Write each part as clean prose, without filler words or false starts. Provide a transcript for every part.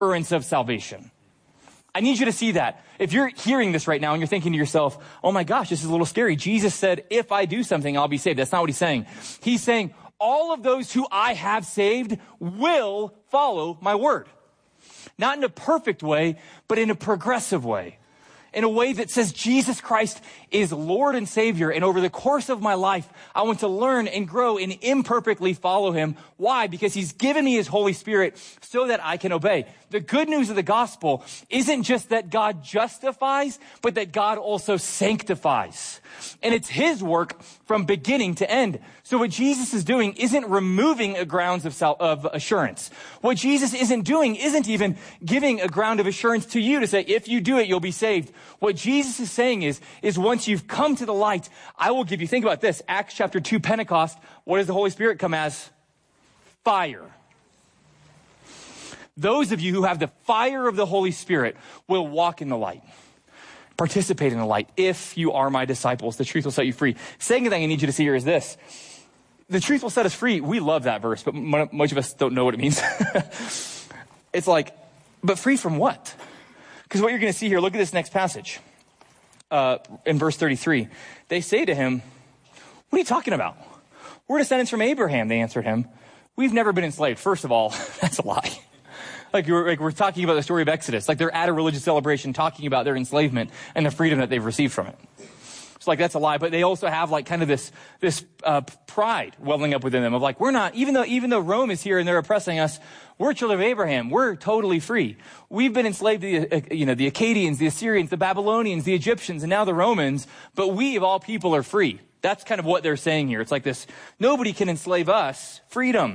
assurance of salvation. I need you to see that. If you're hearing this right now and you're thinking to yourself, oh my gosh, this is a little scary. Jesus said, if I do something, I'll be saved. That's not what he's saying. He's saying, all of those who I have saved will follow my word. Not in a perfect way, but in a progressive way. In a way that says Jesus Christ is Lord and Savior. And over the course of my life, I want to learn and grow and imperfectly follow him. Why? Because he's given me his Holy Spirit so that I can obey. The good news of the gospel isn't just that God justifies, but that God also sanctifies. And it's his work from beginning to end. So what Jesus is doing isn't removing a grounds of assurance. What Jesus isn't doing isn't even giving a ground of assurance to you to say, if you do it, you'll be saved. What Jesus is saying is once you've come to the light, I will give you, think about this, Acts chapter 2, Pentecost, what does the Holy Spirit come as? Fire. Those of you who have the fire of the Holy Spirit will walk in the light. Participate in the light. If you are my disciples, the truth will set you free. Second thing I need you to see here is this. The truth will set us free. We love that verse, but most of us don't know what it means. It's like, but free from what? Because what you're going to see here, look at this next passage. In verse 33, they say to him, what are you talking about? We're descendants from Abraham, they answered him. We've never been enslaved. First of all, that's a lie. Like we're talking about the story of Exodus. Like they're at a religious celebration talking about their enslavement and the freedom that they've received from it. It's like, that's a lie. But they also have like kind of this pride welling up within them of like, we're not, even though Rome is here and they're oppressing us, we're children of Abraham. We're totally free. We've been enslaved to the Akkadians, the Assyrians, the Babylonians, the Egyptians, and now the Romans. But we of all people are free. That's kind of what they're saying here. It's like this, nobody can enslave us. Freedom.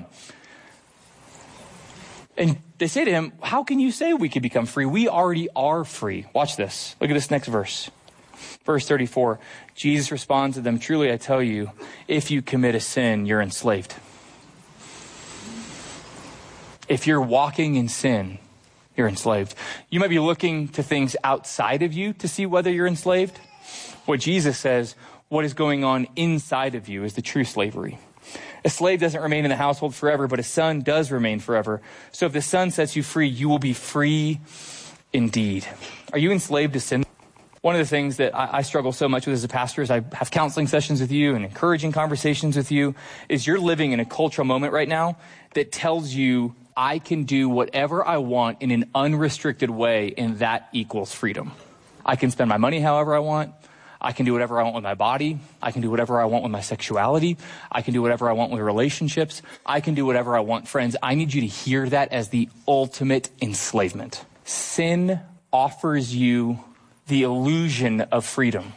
And they say to him, how can you say we could become free? We already are free. Watch this. Look at this next verse. Verse 34. Jesus responds to them, truly I tell you, if you commit a sin, you're enslaved. If you're walking in sin, you're enslaved. You might be looking to things outside of you to see whether you're enslaved. What Jesus says, what is going on inside of you is the true slavery. A slave doesn't remain in the household forever, but a son does remain forever. So if the son sets you free, you will be free indeed. Are you enslaved to sin? One of the things that I struggle so much with as a pastor is I have counseling sessions with you and encouraging conversations with you is you're living in a cultural moment right now that tells you I can do whatever I want in an unrestricted way, and that equals freedom. I can spend my money however I want. I can do whatever I want with my body. I can do whatever I want with my sexuality. I can do whatever I want with relationships. I can do whatever I want, friends. I need you to hear that as the ultimate enslavement. Sin offers you the illusion of freedom.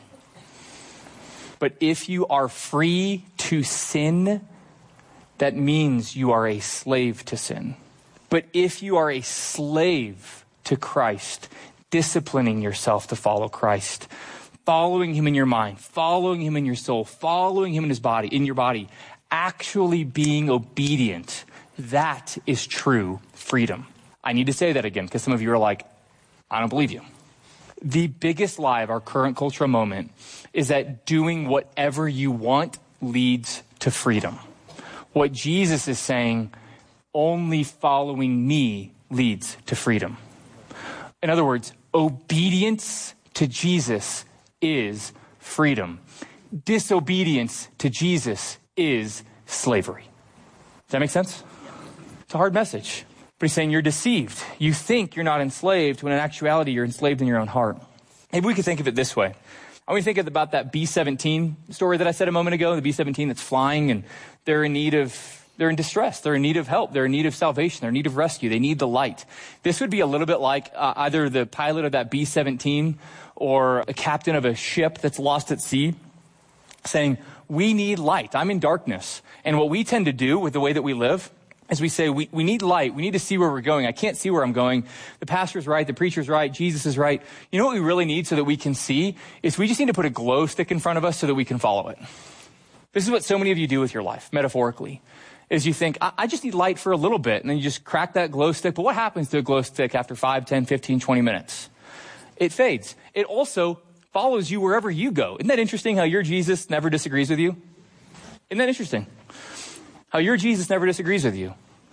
But if you are free to sin, that means you are a slave to sin. But if you are a slave to Christ, disciplining yourself to follow Christ, following him in your mind, following him in your soul, following him in his body, in your body, actually being obedient, that is true freedom. I need to say that again because some of you are like, I don't believe you. The biggest lie of our current cultural moment is that doing whatever you want leads to freedom. What Jesus is saying, only following me leads to freedom. In other words, obedience to Jesus is freedom. Disobedience to Jesus is slavery. Does that make sense? It's a hard message. But he's saying you're deceived. You think you're not enslaved when in actuality you're enslaved in your own heart. Maybe we could think of it this way. I want to think about that B-17 story that I said a moment ago, the B-17 that's flying and they're in distress. They're in need of help. They're in need of salvation. They're in need of rescue. They need the light. This would be a little bit like either the pilot of that B-17 or a captain of a ship that's lost at sea saying, we need light. I'm in darkness. And what we tend to do with the way that we live is we say, we need light. We need to see where we're going. I can't see where I'm going. The pastor's right. The preacher's right. Jesus is right. You know what we really need so that we can see is we just need to put a glow stick in front of us so that we can follow it. This is what so many of you do with your life, metaphorically, is you think, I just need light for a little bit. And then you just crack that glow stick. But what happens to a glow stick after 5, 10, 15, 20 minutes? It fades. It also follows you wherever you go. Isn't that interesting how your Jesus never disagrees with you? Isn't that interesting? How your Jesus never disagrees with you.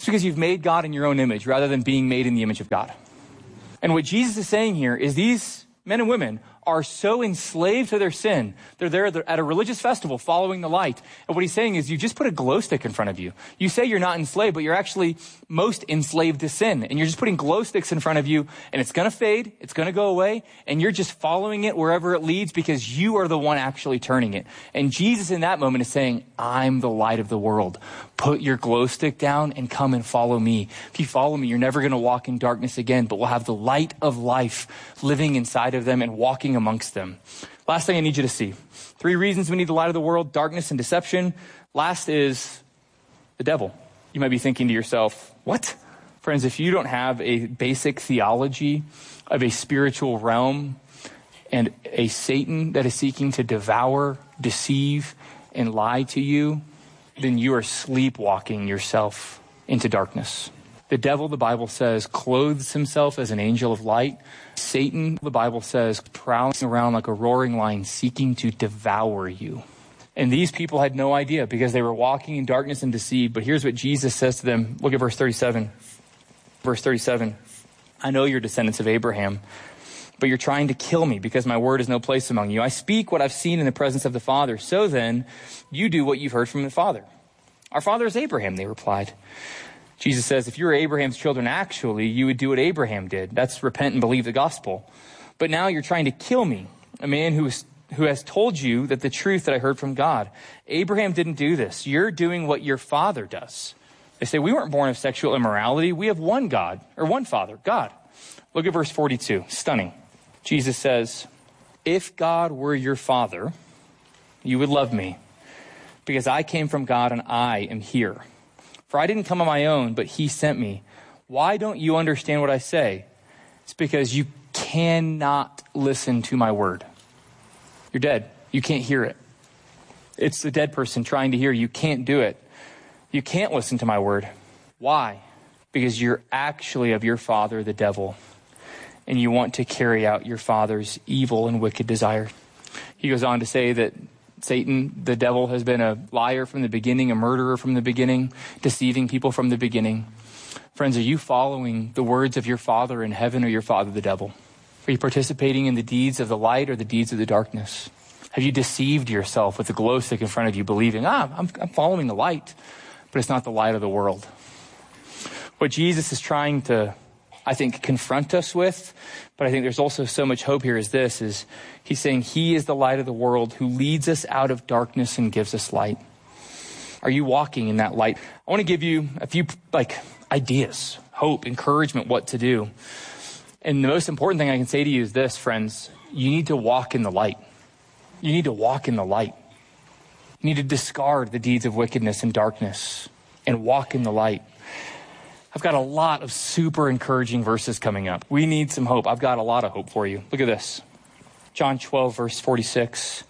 It's because you've made God in your own image rather than being made in the image of God. And what Jesus is saying here is these men and women are so enslaved to their sin. They're there at a religious festival following the light. And what he's saying is you just put a glow stick in front of you. You say you're not enslaved, but you're actually most enslaved to sin. And you're just putting glow sticks in front of you, and it's going to fade. It's going to go away. And you're just following it wherever it leads because you are the one actually turning it. And Jesus in that moment is saying, I'm the light of the world. Put your glow stick down and come and follow me. If you follow me, you're never going to walk in darkness again, but we'll have the light of life living inside of them and walking amongst them. Last thing I need you to see. 3 reasons we need the light of the world: darkness and deception. Last is the devil. You might be thinking to yourself, what? Friends, if you don't have a basic theology of a spiritual realm and a Satan that is seeking to devour, deceive, and lie to you, then you are sleepwalking yourself into darkness. The devil, the Bible says, clothes himself as an angel of light. Satan, the Bible says, prowling around like a roaring lion, seeking to devour you. And these people had no idea because they were walking in darkness and deceived. But here's what Jesus says to them. Look at verse 37. Verse 37. I know you're descendants of Abraham, but you're trying to kill me because my word has no place among you. I speak what I've seen in the presence of the Father. So then, you do what you've heard from the Father. Our father is Abraham, they replied. Jesus says, if you were Abraham's children, actually, you would do what Abraham did. That's repent and believe the gospel. But now you're trying to kill me, a man who has told you that the truth that I heard from God. Abraham didn't do this. You're doing what your father does. They say, we weren't born of sexual immorality. We have one God, or one Father, God. Look at verse 42. Stunning. Jesus says, if God were your father, you would love me, because I came from God and I am here. For I didn't come on my own, but he sent me. Why don't you understand what I say? It's because you cannot listen to my word. You're dead. You can't hear it. It's the dead person trying to hear. You can't do it. You can't listen to my word. Why? Because you're actually of your father, the devil, and you want to carry out your father's evil and wicked desire. He goes on to say that Satan, the devil, has been a liar from the beginning, a murderer from the beginning, deceiving people from the beginning. Friends, are you following the words of your Father in heaven or your father, the devil? Are you participating in the deeds of the light or the deeds of the darkness? Have you deceived yourself with a glow stick in front of you, believing, I'm following the light, but it's not the light of the world? What Jesus is trying to, I think, confront us with, but I think there's also so much hope here, is he's saying he is the light of the world who leads us out of darkness and gives us light. Are you walking in that light? I want to give you a few ideas, hope, encouragement, what to do. And the most important thing I can say to you is this, friends: you need to walk in the light. You need to walk in the light. You need to discard the deeds of wickedness and darkness and walk in the light. I've got a lot of super encouraging verses coming up. We need some hope. I've got a lot of hope for you. Look at this. John 12, verse 46.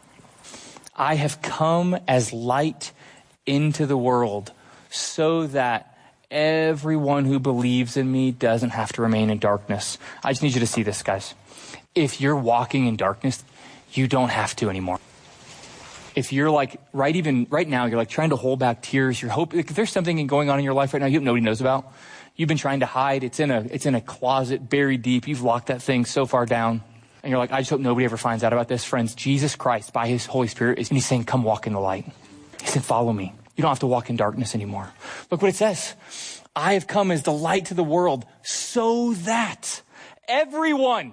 I have come as light into the world so that everyone who believes in me doesn't have to remain in darkness. I just need you to see this, guys. If you're walking in darkness, you don't have to anymore. If you're right now, you're trying to hold back tears, if there's something going on in your life right now nobody knows about, you've been trying to hide, it's in a closet buried deep, you've locked that thing so far down, and you're like, I just hope nobody ever finds out about this. Friends, Jesus Christ, by his Holy Spirit, he's saying, come walk in the light. He said, follow me. You don't have to walk in darkness anymore. Look what it says. I have come as the light to the world so that everyone,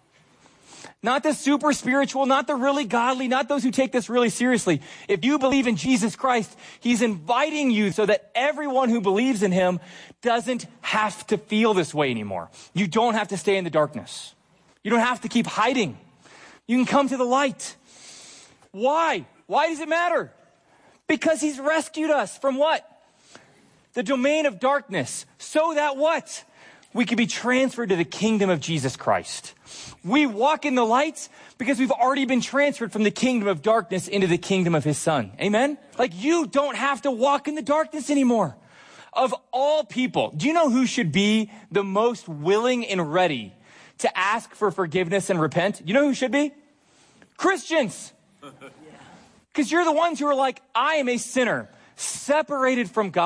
not the super spiritual, not the really godly, not those who take this really seriously. If you believe in Jesus Christ, he's inviting you so that everyone who believes in him doesn't have to feel this way anymore. You don't have to stay in the darkness. You don't have to keep hiding. You can come to the light. Why? Why does it matter? Because he's rescued us from what? The domain of darkness. So that what? We can be transferred to the kingdom of Jesus Christ. We walk in the light because we've already been transferred from the kingdom of darkness into the kingdom of his son. Amen? You don't have to walk in the darkness anymore. Of all people, do you know who should be the most willing and ready to ask for forgiveness and repent? You know who should be? Christians. Because you're the ones who are like, I am a sinner, separated from God.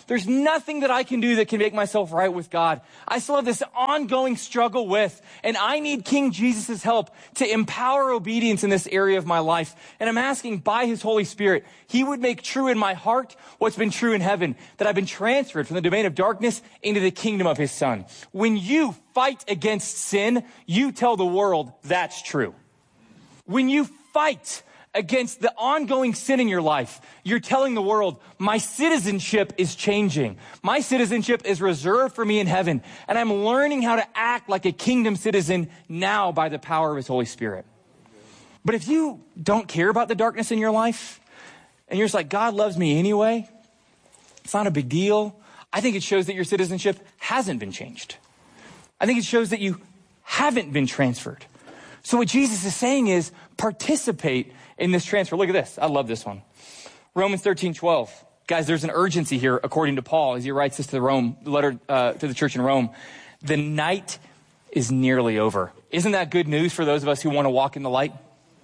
There's nothing that I can do that can make myself right with God. I still have this ongoing struggle with, and I need King Jesus' help to empower obedience in this area of my life. And I'm asking by his Holy Spirit, he would make true in my heart what's been true in heaven, that I've been transferred from the domain of darkness into the kingdom of his Son. When you fight against sin, you tell the world that's true. When you fight against the ongoing sin in your life, you're telling the world, my citizenship is changing. My citizenship is reserved for me in heaven, and I'm learning how to act like a kingdom citizen now by the power of his Holy Spirit. But if you don't care about the darkness in your life, and you're just like, God loves me anyway, it's not a big deal, I think it shows that your citizenship hasn't been changed. I think it shows that you haven't been transferred. So what Jesus is saying is participate in this transfer. Look at this. I love this one. Romans 13:12. Guys, there's an urgency here, according to Paul, as he writes this to the letter to the church in Rome. The night is nearly over. Isn't that good news for those of us who want to walk in the light?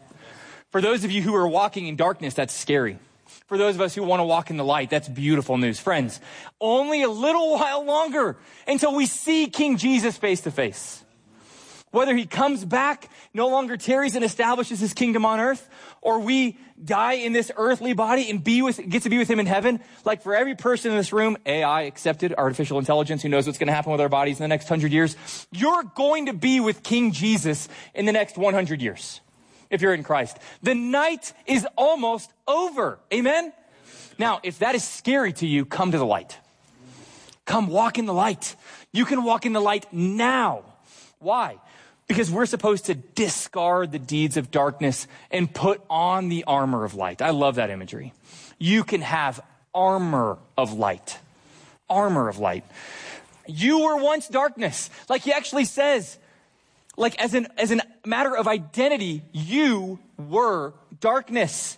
For those of you who are walking in darkness, that's scary. For those of us who want to walk in the light, that's beautiful news. Friends, only a little while longer until we see King Jesus face to face. Whether he comes back, no longer tarries and establishes his kingdom on earth, or we die in this earthly body and get to be with him in heaven. Like for every person in this room, AI accepted, artificial intelligence, who knows what's going to happen with our bodies in the next 100 years. You're going to be with King Jesus in the next 100 years, if you're in Christ. The night is almost over. Amen? Now, if that is scary to you, come to the light. Come walk in the light. You can walk in the light now. Why? Because we're supposed to discard the deeds of darkness and put on the armor of light. I love that imagery. You can have armor of light. Armor of light. You were once darkness. Like he actually says, like as an matter of identity, you were darkness.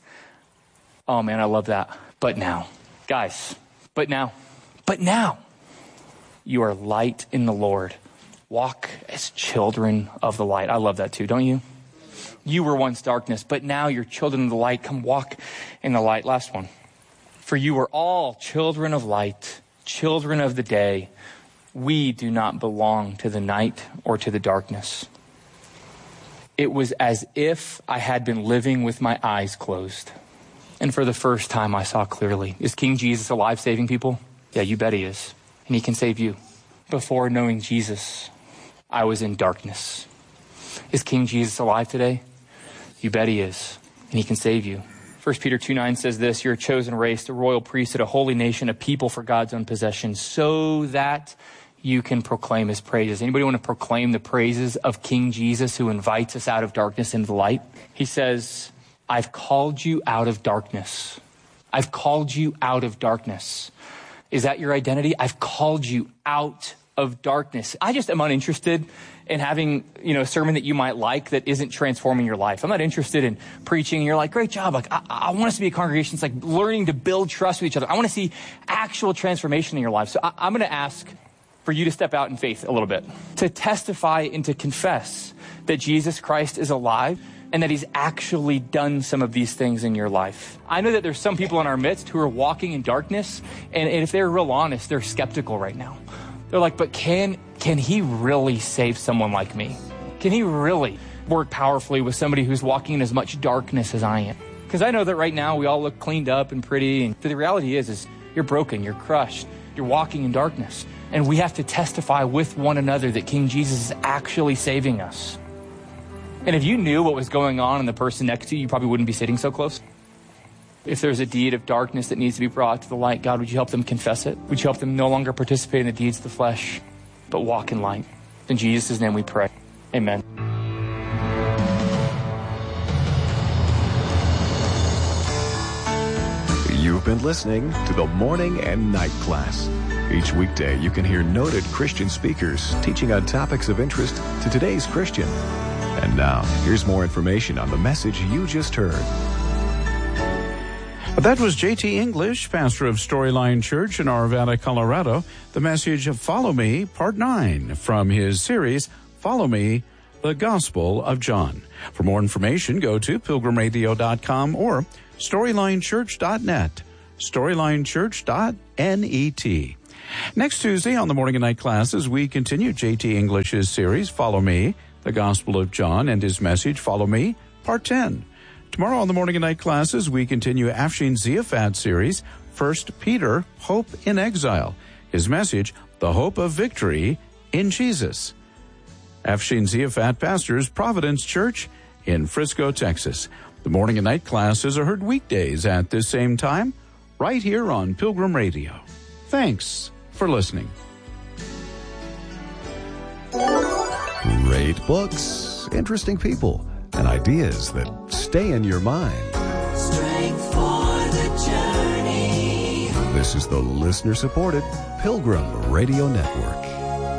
Oh man, I love that. But now, guys, but now, you are light in the Lord. Walk as children of the light. I love that too, don't you? You were once darkness, but now you're children of the light. Come walk in the light. Last one. For you are all children of light, children of the day. We do not belong to the night or to the darkness. It was as if I had been living with my eyes closed. And for the first time, I saw clearly. Is King Jesus alive, saving people? Yeah, you bet he is. And he can save you. Before knowing Jesus, I was in darkness. Is King Jesus alive today? You bet he is. And he can save you. 1 Peter 2:9 says this, you're a chosen race, a royal priesthood, a holy nation, a people for God's own possession, so that you can proclaim his praises. Anybody want to proclaim the praises of King Jesus who invites us out of darkness into the light? He says, I've called you out of darkness. I've called you out of darkness. Is that your identity? I've called you out of darkness. I just am uninterested in having, a sermon that you might like that isn't transforming your life. I'm not interested in preaching and you're like, great job. Like, I want us to be a congregation. It's like learning to build trust with each other. I want to see actual transformation in your life. So I'm going to ask for you to step out in faith a little bit, to testify and to confess that Jesus Christ is alive and that he's actually done some of these things in your life. I know that there's some people in our midst who are walking in darkness, and if they're real honest, they're skeptical right now. They're like, but can he really save someone like me? Can he really work powerfully with somebody who's walking in as much darkness as I am? Because I know that right now we all look cleaned up and pretty, but the reality is you're broken, you're crushed, you're walking in darkness. And we have to testify with one another that King Jesus is actually saving us. And if you knew what was going on in the person next to you, you probably wouldn't be sitting so close. If there's a deed of darkness that needs to be brought to the light, God, would you help them confess it? Would you help them no longer participate in the deeds of the flesh, but walk in light? In Jesus' name we pray. Amen. You've been listening to the Morning and Night Class. Each weekday, you can hear noted Christian speakers teaching on topics of interest to today's Christian. And now, here's more information on the message you just heard. That was J.T. English, pastor of Storyline Church in Arvada, Colorado. The message of Follow Me, Part 9, from his series, Follow Me, The Gospel of John. For more information, go to pilgrimradio.com or storylinechurch.net. storylinechurch.net. Next Tuesday on the Morning and Night classes, we continue J.T. English's series, Follow Me, the Gospel of John and his message, Follow Me, Part 10. Tomorrow on the Morning and Night classes, we continue Afshin Ziafat's series, 1 Peter, Hope in Exile. His message, the hope of victory in Jesus. Afshin Ziafat pastors Providence Church in Frisco, Texas. The Morning and Night classes are heard weekdays at this same time, right here on Pilgrim Radio. Thanks for listening. Great books, interesting people, and ideas that stay in your mind. Strength for the journey. This is the listener-supported Pilgrim Radio Network.